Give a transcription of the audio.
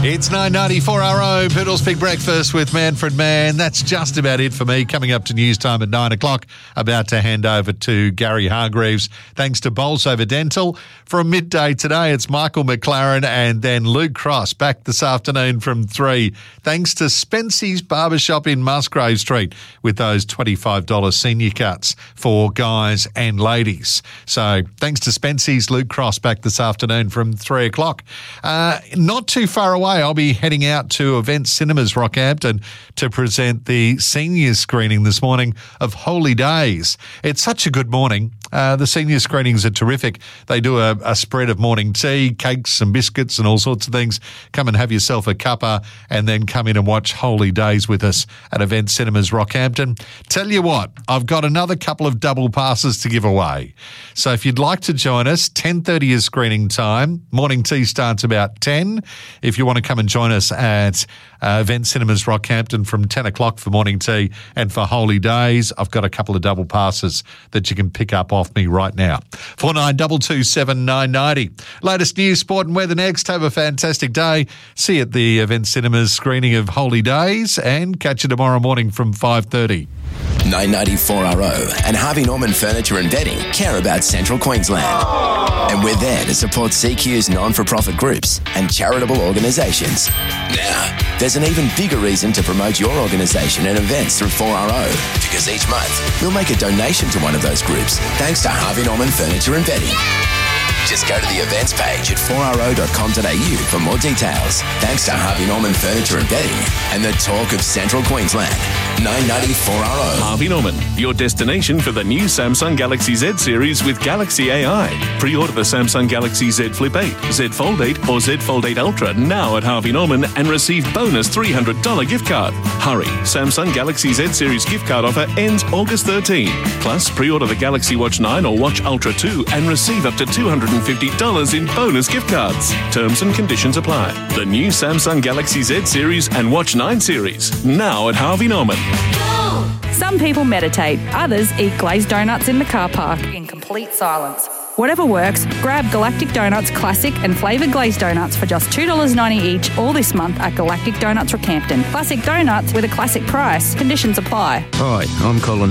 It's 9:94 Poodle's Big Breakfast with Manfred Mann. That's just about it for me. Coming up to news time at 9 o'clock. About to hand over to Gary Hargreaves. Thanks to Bolsover Dental. From midday today, it's Michael McLaren and then Luke Cross back this afternoon from 3. Thanks to Spency's Barbershop in Musgrave Street with those $25 senior cuts for guys and ladies. So thanks to Spency's, Luke Cross back this afternoon from 3 o'clock. Not too far away, I'll be heading out to Event Cinemas Rockhampton to present the senior screening this morning of Holy Days. It's such a good morning. The senior screenings are terrific. They do a spread of morning tea, cakes and biscuits and all sorts of things. Come and have yourself a cuppa and then come in and watch Holy Days with us at Event Cinemas Rockhampton. Tell you what, I've got another couple of double passes to give away. So if you'd like to join us, 10:30 is screening time. Morning tea starts about 10. If you want to come and join us at Event Cinemas Rockhampton from 10 o'clock for morning tea and for Holy Days, I've got a couple of double passes that you can pick up off me right now. 49227990. Latest news, sport and weather next. Have a fantastic day. See you at the Event Cinemas screening of Holy Days and catch you tomorrow morning from 5:30. 994RO and Harvey Norman Furniture and Bedding care about Central Queensland. And we're there to support CQ's non-for-profit groups and charitable organisations. Now, there's an even bigger reason to promote your organisation and events through 4RO, because each month we'll make a donation to one of those groups thanks to Harvey Norman Furniture and Bedding. Just go to the events page at 4ro.com.au for more details. Thanks to Harvey Norman Furniture and Bedding and the talk of Central Queensland. 994RO. Harvey Norman, your destination for the new Samsung Galaxy Z series with Galaxy AI. Pre-order the Samsung Galaxy Z Flip 8, Z Fold 8 or Z Fold 8 Ultra now at Harvey Norman and receive bonus $300 gift card. Hurry, Samsung Galaxy Z series gift card offer ends August 13. Plus, pre-order the Galaxy Watch 9 or Watch Ultra 2 and receive up to $250 in bonus gift cards. Terms and conditions apply. The new Samsung Galaxy Z series and Watch 9 series now at Harvey Norman. Some people meditate, others eat glazed donuts in the car park in complete silence. Whatever works, grab Galactic Donuts Classic and Flavoured Glazed Donuts for just $2.90 each all this month at Galactic Donuts Rockhampton. Classic donuts with a classic price. Conditions apply. Hi, I'm Colin